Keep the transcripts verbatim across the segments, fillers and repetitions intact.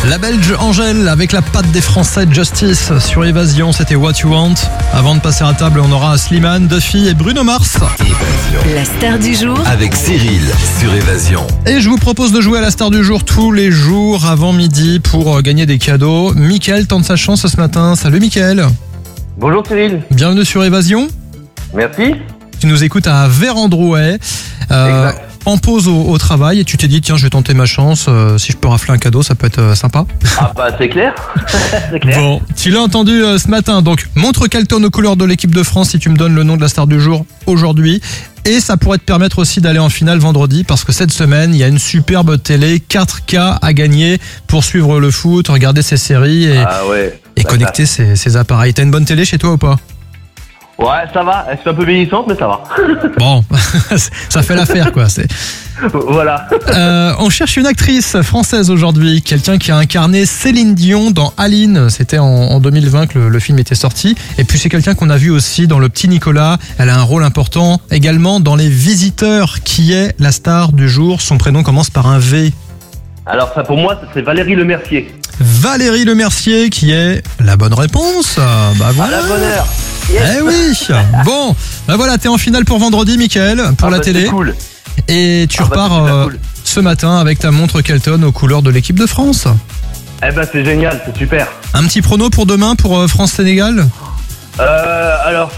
La Belge Angèle avec la patte des Français Justice sur Évasion, c'était What You Want. Avant de passer à table, on aura Slimane, Duffy et Bruno Mars. Évasion. La star du jour avec Cyril sur Évasion. Et je vous propose de jouer à la star du jour tous les jours avant midi pour gagner des cadeaux. Mickaël tente sa chance ce matin. Salut Mickaël. Bonjour Cyril. Bienvenue sur Évasion. Merci. Tu nous écoutes à Vérandrouet. Euh, exact. En pause au, au travail et tu t'es dit tiens je vais tenter ma chance, euh, si je peux rafler un cadeau ça peut être euh, sympa. Ah bah c'est clair, c'est clair. Bon, tu l'as entendu euh, ce matin, donc montre Calton aux couleurs de l'équipe de France si tu me donnes le nom de la star du jour aujourd'hui. Et ça pourrait te permettre aussi d'aller en finale vendredi parce que cette semaine il y a une superbe télé quatre K à gagner pour suivre le foot, regarder ses séries et, Ah ouais. et Bah, connecter ses, ses appareils. T'as une bonne télé chez toi ou pas? ça- Ouais, ça va. Elle est un peu vieillissante, mais ça va. Bon, ça fait l'affaire quoi. C'est... Voilà. Euh, on cherche une actrice française aujourd'hui, quelqu'un qui a incarné Céline Dion dans Aline. C'était en, en deux mille vingt que le, le film était sorti. Et puis c'est quelqu'un qu'on a vu aussi dans Le Petit Nicolas. Elle a un rôle important également dans Les Visiteurs, qui est la star du jour. Son prénom commence par un V. Alors ça pour moi, c'est Valérie Lemercier. Valérie Lemercier, qui est la bonne réponse. Euh, Bah À voilà. la bonne heure. Yes. Eh oui. Bon, bah voilà, t'es en finale pour vendredi, Mickaël, pour Ah la bah, télé. C'est cool. Et tu Ah bah, repars c'est super euh, cool. ce matin avec ta montre Kelton aux couleurs de l'équipe de France. Eh ben c'est génial, c'est super. Un petit prono pour demain pour euh, France-Sénégal? Euh, alors,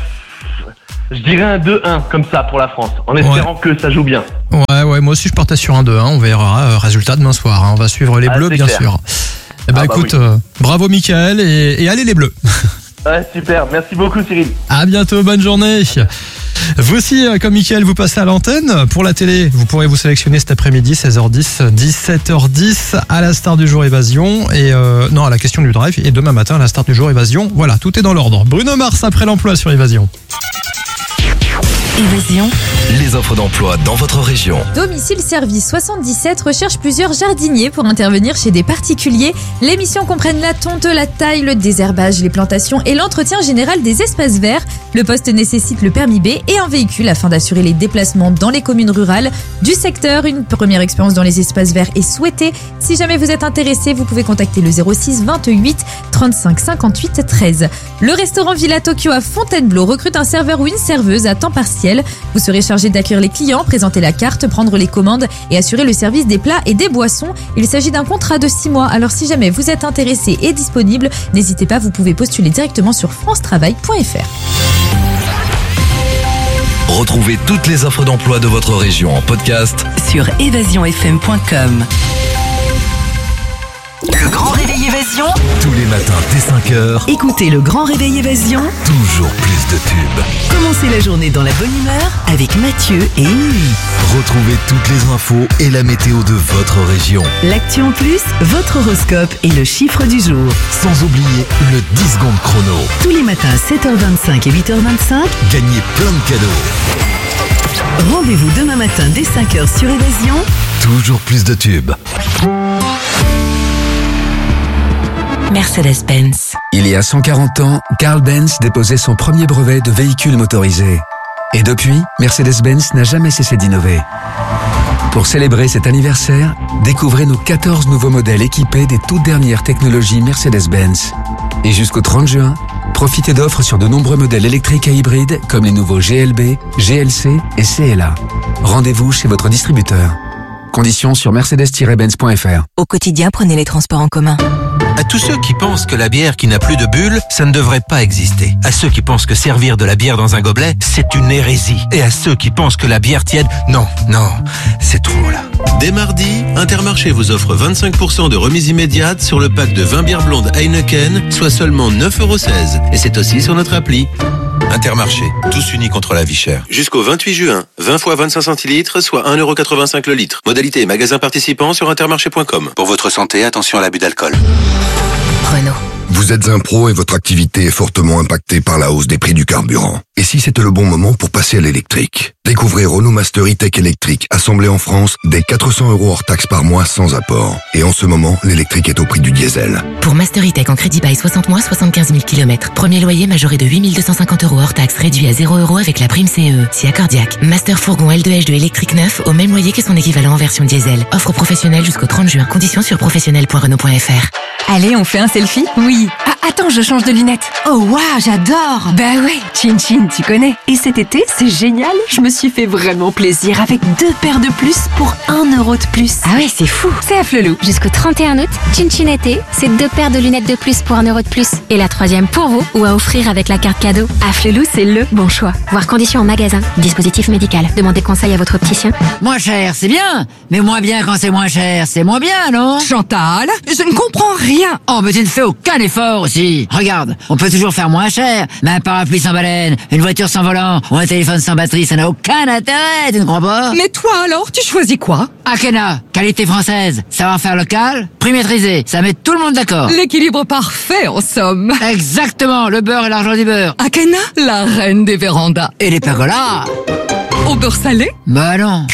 je dirais un deux un comme ça pour la France, en espérant que ça joue bien. Ouais, ouais, moi aussi je partais sur un deux un. On verra euh, résultat demain soir. hein. On va suivre les Ah, Bleus, c'est bien clair. sûr. Eh ben Ah bah écoute, oui. euh, bravo Mickaël et, et allez les Bleus. Ouais, super. Merci beaucoup Cyril. À bientôt, bonne journée. Vous aussi, euh, comme Mickaël, vous passez à l'antenne. Pour la télé, vous pourrez vous sélectionner cet après-midi, seize heures dix, dix-sept heures dix, à la star du jour Évasion. Et euh, non, à la question du drive. Et demain matin, à la star du jour Évasion. Voilà, tout est dans l'ordre. Bruno Mars après l'emploi sur Évasion. Évasion. Les offres d'emploi dans votre région. Domicile Service soixante-dix-sept recherche plusieurs jardiniers pour intervenir chez des particuliers. Les missions comprennent la tonte, la taille, le désherbage, les plantations et l'entretien général des espaces verts. Le poste nécessite le permis B et un véhicule afin d'assurer les déplacements dans les communes rurales du secteur. Une première expérience dans les espaces verts est souhaitée. Si jamais vous êtes intéressé, vous pouvez contacter le zéro six vingt-huit trente-cinq cinquante-huit treize. Le restaurant Villa Tokyo à Fontainebleau recrute un serveur ou une serveuse à temps partiel. Vous serez chargé d'accueillir les clients, présenter la carte, prendre les commandes et assurer le service des plats et des boissons. Il s'agit d'un contrat de six mois. Alors si jamais vous êtes intéressé et disponible, n'hésitez pas, vous pouvez postuler directement sur france travail point f r. Retrouvez toutes les offres d'emploi de votre région en podcast Sur évasion f m point com. Le grand réveil Évasion. tous les matins dès cinq heures. Écoutez le grand réveil Évasion. Toujours plus de tubes. Commencez la journée dans la bonne humeur avec Mathieu et Émilie. Retrouvez toutes les infos et la météo de votre région. L'actu en plus, votre horoscope et le chiffre du jour. Sans oublier le dix secondes chrono. Tous les matins à sept heures vingt-cinq et huit heures vingt-cinq. Gagnez plein de cadeaux. Rendez-vous demain matin dès cinq heures sur Évasion. Toujours plus de tubes. Mercedes-Benz. Il y a cent quarante ans, Carl Benz déposait son premier brevet de véhicule motorisé. Et depuis, Mercedes-Benz n'a jamais cessé d'innover. Pour célébrer cet anniversaire, découvrez nos quatorze nouveaux modèles équipés des toutes dernières technologies Mercedes-Benz. Et jusqu'au trente juin, profitez d'offres sur de nombreux modèles électriques et hybrides comme les nouveaux G L B, G L C et C L A. Rendez-vous chez votre distributeur. Conditions sur mercedes tiret benz point f r. Au quotidien, prenez les transports en commun. À tous ceux qui pensent que la bière qui n'a plus de bulles, ça ne devrait pas exister. À ceux qui pensent que servir de la bière dans un gobelet, c'est une hérésie. Et à ceux qui pensent que la bière tiède, non, non, c'est trop là. Dès mardi, Intermarché vous offre vingt-cinq pour cent de remise immédiate sur le pack de vingt bières blondes Heineken, soit seulement neuf euros seize. Et c'est aussi sur notre appli. Intermarché, tous unis contre la vie chère. Jusqu'au vingt-huit juin, vingt fois vingt-cinq centilitres, soit un euro quatre-vingt-cinq le litre. Modalité et magasin participant sur intermarché point com. Pour votre santé, attention à l'abus d'alcool. Renault. Vous êtes un pro et votre activité est fortement impactée par la hausse des prix du carburant. Et si c'était le bon moment pour passer à l'électrique? Découvrez Renault Master E-Tech électrique, assemblé en France, dès quatre cents euros hors taxe par mois sans apport. Et en ce moment, l'électrique est au prix du diesel. Pour Master E-Tech en crédit bail soixante mois, soixante-quinze mille kilomètres. Premier loyer majoré de huit mille deux cent cinquante euros hors taxe, réduit à zéro euros avec la prime C E. Si accordiaque. Master fourgon L deux H deux électrique neuf au même loyer que son équivalent en version diesel. Offre professionnelle jusqu'au trente juin. Conditions sur professionnel point renault point f r. Allez, on fait un selfie? Oui. Ah, attends, je change de lunettes. Oh, waouh, j'adore. Bah ouais, Chin Chin, tu connais. Et cet été, c'est génial. Je me suis fait vraiment plaisir avec deux paires de plus pour un euro de plus. Ah ouais, c'est fou. C'est à Flelou. Jusqu'au trente et un août, Chin Chin été, c'est deux paires de lunettes de plus pour un euro de plus. Et la troisième pour vous ou à offrir avec la carte cadeau. À Flelou, c'est le bon choix. Voir conditions en magasin. Dispositif médical. Demandez conseil à votre opticien. Moins cher, c'est bien. Mais moins bien quand c'est moins cher, c'est moins bien, non? Chantal, je ne comprends rien. Oh, mais tu ne fais aucun effort aussi. Regarde, on peut toujours faire moins cher. Mais un parapluie sans baleine, une voiture sans volant ou un téléphone sans batterie, ça n'a aucun intérêt, tu ne crois pas? Mais toi alors, tu choisis quoi? Akena, qualité française, savoir-faire local, prix maîtrisé, ça met tout le monde d'accord. L'équilibre parfait en somme. Exactement, le beurre et l'argent du beurre. Akena, la reine des vérandas. Et les pergolas. Au beurre salé? Bah non.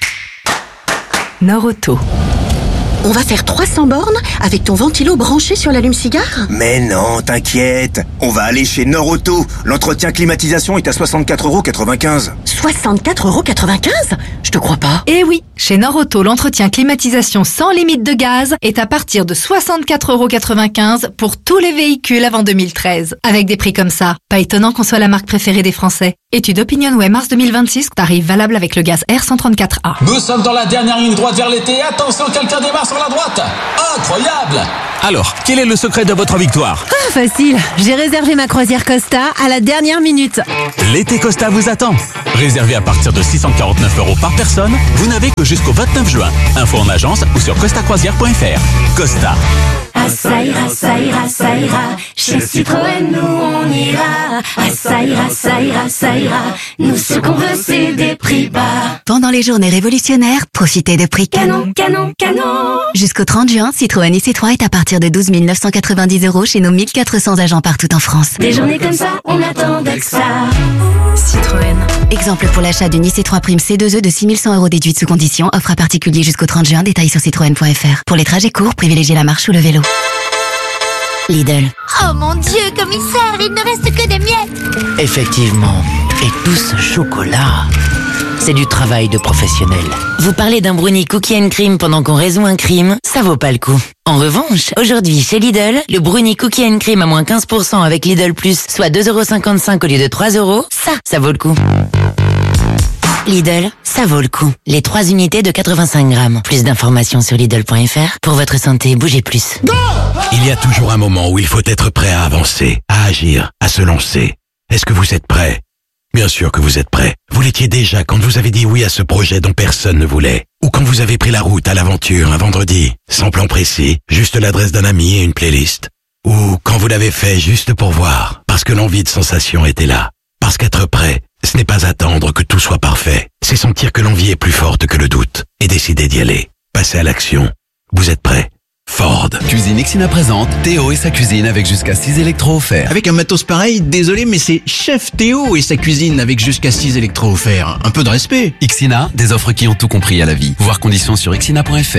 Norauto. On va faire trois cents bornes avec ton ventilo branché sur l'allume-cigare? Mais non, t'inquiète. On va aller chez Norauto. L'entretien climatisation est à soixante-quatre euros quatre-vingt-quinze. soixante-quatre euros quatre-vingt-quinze? Je te crois pas. Eh oui, chez Norauto, l'entretien climatisation sans limite de gaz est à partir de soixante-quatre euros quatre-vingt-quinze pour tous les véhicules avant deux mille treize. Avec des prix comme ça, pas étonnant qu'on soit la marque préférée des Français. Étude OpinionWay mars deux mille vingt-six, tarif valable avec le gaz R cent trente-quatre A. Nous sommes dans la dernière ligne droite vers l'été. Attention, quelqu'un démarre sur la droite. Incroyable! Alors, quel est le secret de votre victoire? Ah, facile. J'ai réservé ma croisière Costa à la dernière minute. L'été Costa vous attend. Réservé à partir de six cent quarante-neuf euros par personne, vous n'avez que jusqu'au vingt-neuf juin. Info en agence ou sur costa croisière point f r. Costa. Ah, ça ira, ça ira, ça ira. Chez Citroën, nous on ira. Ah, ça ira, ça ira, ça ira. Nous, ce qu'on veut, c'est des prix bas. Pendant les journées révolutionnaires, profitez de prix canon, canon, canon. Jusqu'au trente juin, Citroën I C trois est à partir de douze mille neuf cent quatre-vingt-dix euros chez nos mille quatre cents agents partout en France. Des journées comme ça, on attendait que ça. Citroën. Exemple pour l'achat d'une I C trois Prime C deux E de six mille cent euros déduite sous condition. Offre à particulier jusqu'au trente juin. Détails sur citroën point f r. Pour les trajets courts, privilégiez la marche ou le vélo. Lidl. Oh mon Dieu, commissaire, il ne reste que des miettes. Effectivement. Et tout ce chocolat, c'est du travail de professionnel. Vous parlez d'un brownie cookie and cream pendant qu'on résout un crime, ça vaut pas le coup. En revanche, aujourd'hui chez Lidl, le brownie cookie and cream à moins quinze pour cent avec Lidl Plus, soit deux euros cinquante-cinq au lieu de trois euros, ça, ça vaut le coup. Lidl, ça vaut le coup. Les trois unités de quatre-vingt-cinq grammes. Plus d'informations sur Lidl point f r. Pour votre santé, bougez plus. Il y a toujours un moment où il faut être prêt à avancer, à agir, à se lancer. Est-ce que vous êtes prêt? Bien sûr que vous êtes prêt. Vous l'étiez déjà quand vous avez dit oui à ce projet dont personne ne voulait. Ou quand vous avez pris la route à l'aventure un vendredi, sans plan précis, juste l'adresse d'un ami et une playlist. Ou quand vous l'avez fait juste pour voir, parce que l'envie de sensation était là. Parce qu'être prêt, ce n'est pas attendre que tout soit parfait. C'est sentir que l'envie est plus forte que le doute et décider d'y aller. Passer à l'action. Vous êtes prêt? Ford. Cuisine Ixina présente Théo et sa cuisine avec jusqu'à six électros offerts. Avec un matos pareil, désolé, mais c'est Chef Théo et sa cuisine avec jusqu'à six électros offerts. Un peu de respect. Ixina, des offres qui ont tout compris à la vie. Voir conditions sur ixina point f r.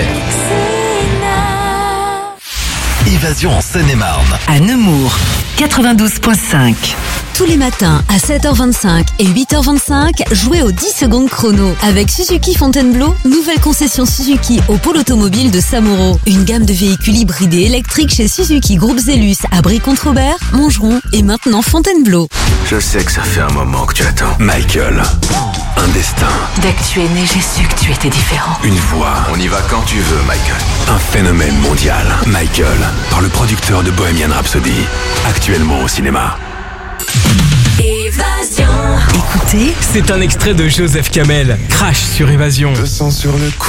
Évasion en Seine-et-Marne. À Nemours, quatre-vingt-douze virgule cinq. Tous les matins à sept heures vingt-cinq et huit heures vingt-cinq, jouez au dix secondes chrono avec Suzuki Fontainebleau, nouvelle concession Suzuki au pôle automobile de Samoro. Une gamme de véhicules hybrides et électriques chez Suzuki Groupe Zellus à Brie-Contre-Aubert, Montgeron et maintenant Fontainebleau. Je sais que ça fait un moment que tu attends. Michael. Un destin. Dès que tu es né, j'ai su que tu étais différent. Une voix. On y va quand tu veux, Michael. Un phénomène mondial. Michael. Par le producteur de Bohemian Rhapsody. Actuellement au cinéma. Évasion. Écoutez, c'est un extrait de Joseph Kamel. Crash sur Évasion. Je sens sur le coup.